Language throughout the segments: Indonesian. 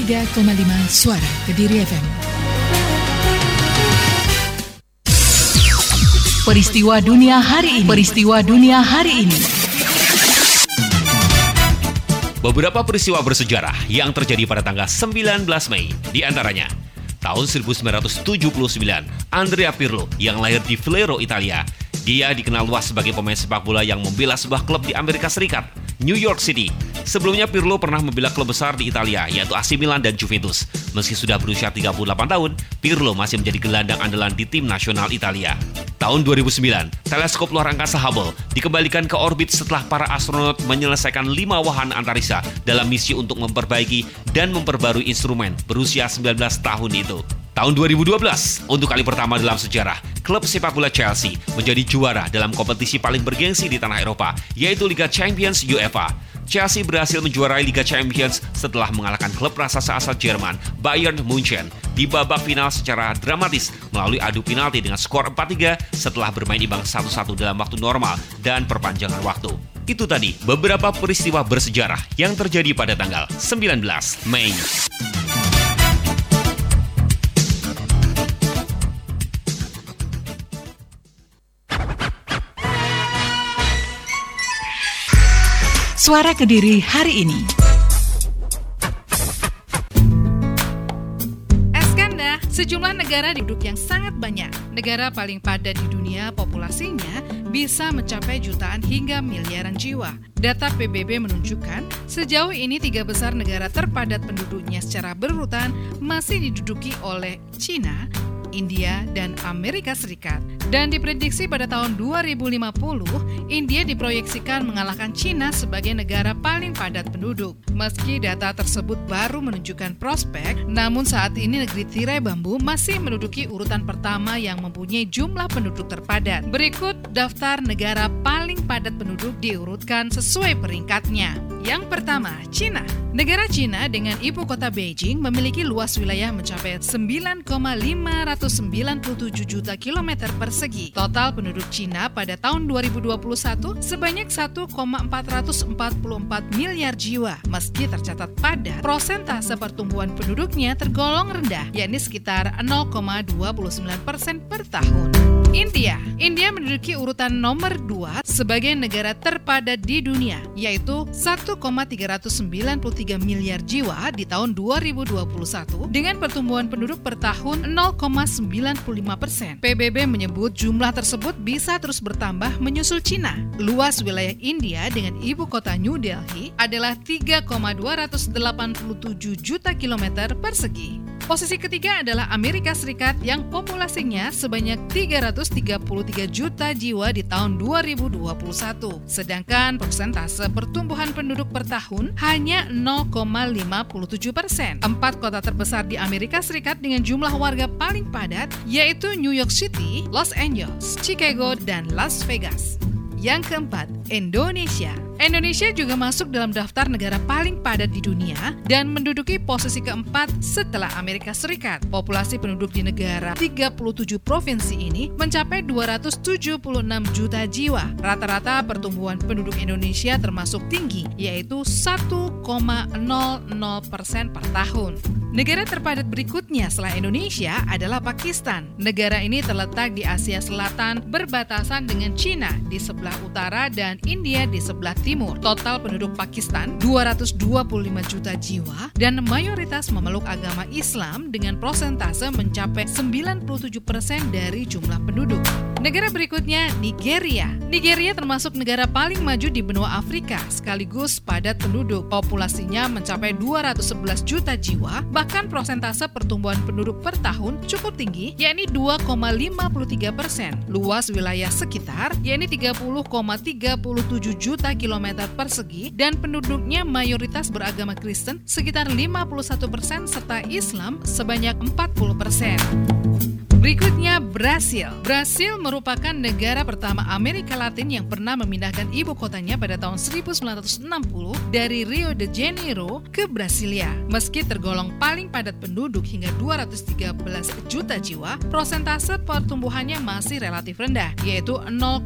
103,5 Suara Kediri FM. Peristiwa dunia hari ini. Peristiwa dunia hari ini. Beberapa peristiwa bersejarah yang terjadi pada tanggal 19 Mei, di antaranya tahun 1979, Andrea Pirlo yang lahir di Vlero, Italia. Dia dikenal luas sebagai pemain sepak bola yang membela sebuah klub di Amerika Serikat, New York City. Sebelumnya Pirlo pernah membela klub besar di Italia, yaitu AC Milan dan Juventus. Meski sudah berusia 38 tahun, Pirlo masih menjadi gelandang andalan di tim nasional Italia. Tahun 2009, teleskop luar angkasa Hubble dikembalikan ke orbit setelah para astronot menyelesaikan 5 wahana antariksa dalam misi untuk memperbaiki dan memperbarui instrumen berusia 19 tahun itu. Tahun 2012, untuk kali pertama dalam sejarah, klub sepak bola Chelsea menjadi juara dalam kompetisi paling bergengsi di tanah Eropa, yaitu Liga Champions UEFA. Chelsea berhasil menjuarai Liga Champions setelah mengalahkan klub raksasa asal Jerman, Bayern Munchen, di babak final secara dramatis melalui adu penalti dengan skor 4-3 setelah bermain imbang 1-1 dalam waktu normal dan perpanjangan waktu. Itu tadi beberapa peristiwa bersejarah yang terjadi pada tanggal 19 Mei. Suara Kediri hari ini. Eskanda, sejumlah negara duduk yang sangat banyak. Negara paling padat di dunia populasinya bisa mencapai jutaan hingga miliaran jiwa. Data PBB menunjukkan sejauh ini 3 besar negara terpadat penduduknya secara berurutan masih diduduki oleh China, India, dan Amerika Serikat. Dan diprediksi pada tahun 2050, India diproyeksikan mengalahkan China sebagai negara paling padat penduduk. Meski data tersebut baru menunjukkan prospek, namun saat ini negeri tirai bambu masih menduduki urutan pertama yang mempunyai jumlah penduduk terpadat. Berikut daftar negara paling padat penduduk diurutkan sesuai peringkatnya. Yang pertama, China. Negara China dengan ibu kota Beijing memiliki luas wilayah mencapai 9,597 juta kilometer persegi. Total penduduk China pada tahun 2021 sebanyak 1,444 miliar jiwa. Meski tercatat padat, persentase pertumbuhan penduduknya tergolong rendah, yakni sekitar 0,29% per tahun. India menduduki urutan nomor 2 sebagai negara terpadat di dunia, yaitu 1,393 miliar jiwa di tahun 2021 dengan pertumbuhan penduduk per tahun 0,95%. PBB menyebut jumlah tersebut bisa terus bertambah menyusul Cina. Luas wilayah India dengan ibu kota New Delhi adalah 3,287 juta kilometer persegi. Posisi ketiga adalah Amerika Serikat yang populasinya sebanyak 333 juta jiwa di tahun 2021. Sedangkan persentase pertumbuhan penduduk per tahun hanya 0,57%. 4 kota terbesar di Amerika Serikat dengan jumlah warga paling padat yaitu New York City, Los Angeles, Chicago, dan Las Vegas. Yang keempat, Indonesia. Indonesia juga masuk dalam daftar negara paling padat di dunia dan menduduki posisi keempat setelah Amerika Serikat. Populasi penduduk di negara 37 provinsi ini mencapai 276 juta jiwa. Rata-rata pertumbuhan penduduk Indonesia termasuk tinggi, yaitu 1,00% per tahun. Negara terpadat berikutnya setelah Indonesia adalah Pakistan. Negara ini terletak di Asia Selatan, berbatasan dengan China di sebelah utara dan India di sebelah timur. Total penduduk Pakistan 225 juta jiwa dan mayoritas memeluk agama Islam dengan prosentase mencapai 97% dari jumlah penduduk. Negara berikutnya Nigeria. Nigeria termasuk negara paling maju di benua Afrika sekaligus padat penduduk. Populasinya mencapai 211 juta jiwa, bahkan prosentase pertumbuhan penduduk per tahun cukup tinggi, yakni 2,53%. Luas wilayah sekitar, yakni 30,37 juta kilometer persegi, dan penduduknya mayoritas beragama Kristen sekitar 51% serta Islam sebanyak 40%. Berikutnya Brasil. Brasil merupakan negara pertama Amerika Latin yang pernah memindahkan ibu kotanya pada tahun 1960 dari Rio de Janeiro ke Brasilia. Meski tergolong paling padat penduduk hingga 213 juta jiwa, persentase pertumbuhannya masih relatif rendah, yaitu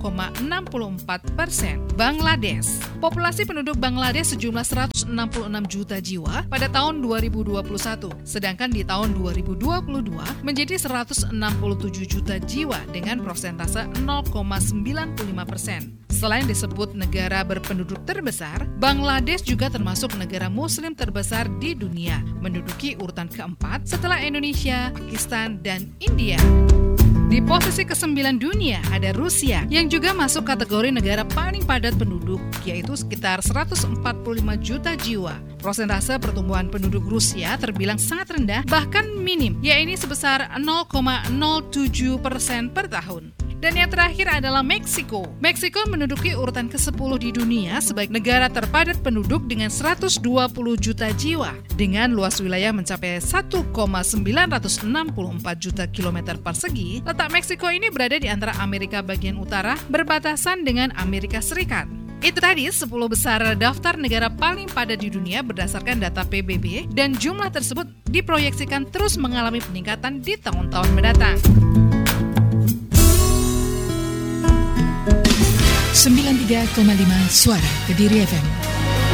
0,64%. Bangladesh. Populasi penduduk Bangladesh sejumlah 166 juta jiwa pada tahun 2021, sedangkan di tahun 2022 menjadi 167 juta jiwa dengan persentase 0,95%. Selain disebut negara berpenduduk terbesar, Bangladesh juga termasuk negara muslim terbesar di dunia, menduduki urutan keempat setelah Indonesia, Pakistan, dan India. Di posisi ke-9 dunia ada Rusia yang juga masuk kategori negara paling padat penduduk, yaitu sekitar 145 juta jiwa. Persentase pertumbuhan penduduk Rusia terbilang sangat rendah, bahkan minim, yaitu sebesar 0,07% per tahun. Dan yang terakhir adalah Meksiko. Meksiko menduduki urutan ke-10 di dunia sebagai negara terpadat penduduk dengan 120 juta jiwa. Dengan luas wilayah mencapai 1,964 juta kilometer persegi, letak Meksiko ini berada di antara Amerika bagian utara berbatasan dengan Amerika Serikat. Itu tadi 10 besar daftar negara paling padat di dunia berdasarkan data PBB, dan jumlah tersebut diproyeksikan terus mengalami peningkatan di tahun-tahun mendatang. 93,5 Suara Kediri FM.